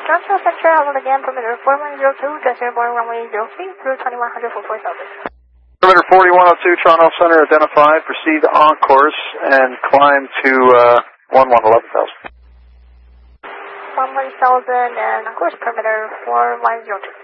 Johnson Center, hello again, perimeter 4102, just airborne runway 03 through 2100 for 4000. Perimeter 4102, Toronto Center identified. Proceed on course and climb to 11,000. 11,000 and on course perimeter 4102.